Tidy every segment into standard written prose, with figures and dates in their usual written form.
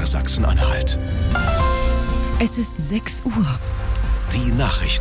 MDR Sachsen-Anhalt. Es ist 6 Uhr. Die Nachrichten.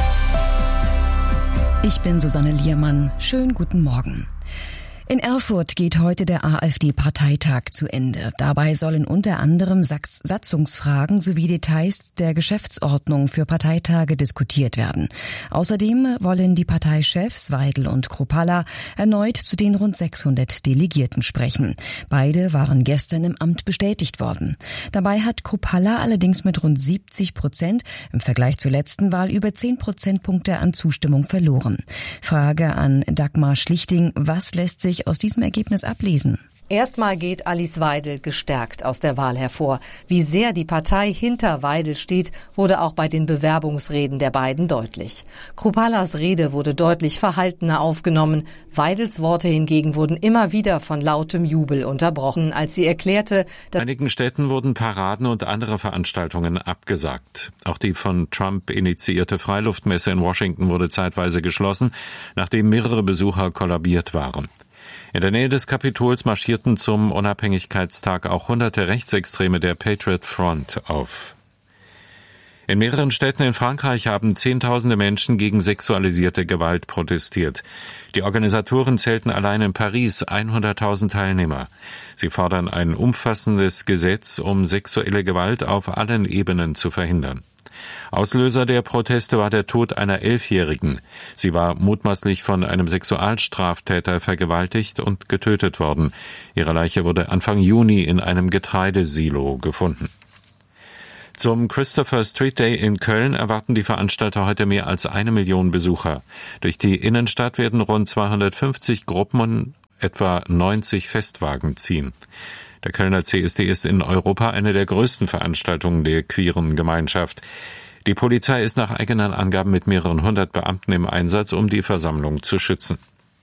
Ich bin Susanne Liermann. Schönen guten Morgen. In Erfurt geht heute der AfD-Parteitag zu Ende. Dabei sollen unter anderem Satzungsfragen sowie Details der Geschäftsordnung für Parteitage diskutiert werden. Außerdem wollen die Parteichefs Weidel und Kruppalla erneut zu den rund 600 Delegierten sprechen. Beide waren gestern im Amt bestätigt worden. Dabei hat Kruppalla allerdings mit rund 70% im Vergleich zur letzten Wahl über 10 Prozentpunkte an Zustimmung verloren. Frage an Dagmar Schlichting: Was lässt sich aus diesem Ergebnis ablesen? Erstmal geht Alice Weidel gestärkt aus der Wahl hervor. Wie sehr die Partei hinter Weidel steht, wurde auch bei den Bewerbungsreden der beiden deutlich. Krupallas Rede wurde deutlich verhaltener aufgenommen. Weidels Worte hingegen wurden immer wieder von lautem Jubel unterbrochen, als sie erklärte, dass in einigen Städten wurden Paraden und andere Veranstaltungen abgesagt. Auch die von Trump initiierte Freiluftmesse in Washington wurde zeitweise geschlossen, nachdem mehrere Besucher kollabiert waren. In der Nähe des Kapitols marschierten zum Unabhängigkeitstag auch hunderte Rechtsextreme der Patriot Front auf. In mehreren Städten in Frankreich haben Zehntausende Menschen gegen sexualisierte Gewalt protestiert. Die Organisatoren zählten allein in Paris 100.000 Teilnehmer. Sie fordern ein umfassendes Gesetz, um sexuelle Gewalt auf allen Ebenen zu verhindern. Auslöser der Proteste war der Tod einer 11-Jährigen. Sie war mutmaßlich von einem Sexualstraftäter vergewaltigt und getötet worden. Ihre Leiche wurde Anfang Juni in einem Getreidesilo gefunden. Zum Christopher Street Day in Köln erwarten die Veranstalter heute mehr als 1 Million Besucher. Durch die Innenstadt werden rund 250 Gruppen und etwa 90 Festwagen ziehen. Der Kölner CSD ist in Europa eine der größten Veranstaltungen der queeren Gemeinschaft. Die Polizei ist nach eigenen Angaben mit mehreren 100 Beamten im Einsatz, um die Versammlung zu schützen.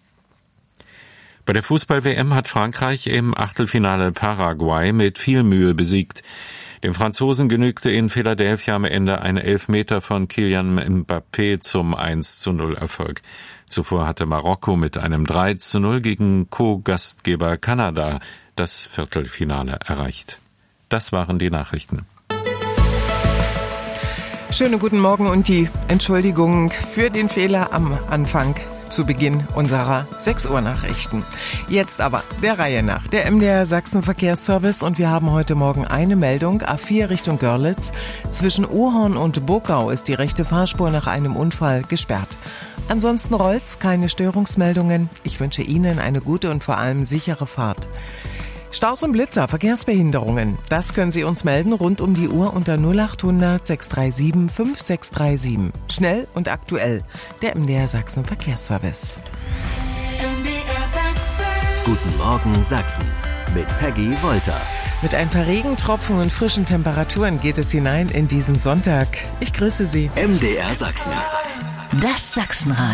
Bei der Fußball-WM hat Frankreich im Achtelfinale Paraguay mit viel Mühe besiegt. Den Franzosen genügte in Philadelphia am Ende ein Elfmeter von Kylian Mbappé zum 1:0 Erfolg. Zuvor hatte Marokko mit einem 3:0 gegen Co-Gastgeber Kanada das Viertelfinale erreicht. Das waren die Nachrichten. Schönen guten Morgen und die Entschuldigung für den Fehler am Anfang zu Beginn unserer 6 Uhr Nachrichten. Jetzt aber der Reihe nach. Der MDR Sachsen Verkehrsservice und wir haben heute Morgen eine Meldung. A4 Richtung Görlitz. Zwischen Ohorn und Burgau ist die rechte Fahrspur nach einem Unfall gesperrt. Ansonsten rollt's, keine Störungsmeldungen. Ich wünsche Ihnen eine gute und vor allem sichere Fahrt. Staus und Blitzer, Verkehrsbehinderungen. Das können Sie uns melden rund um die Uhr unter 0800 637 5637. Schnell und aktuell. Der MDR Sachsen Verkehrsservice. MDR Sachsen. Guten Morgen Sachsen mit Peggy Wolter. Mit ein paar Regentropfen und frischen Temperaturen geht es hinein in diesen Sonntag. Ich grüße Sie. MDR Sachsen. Das Sachsenrad.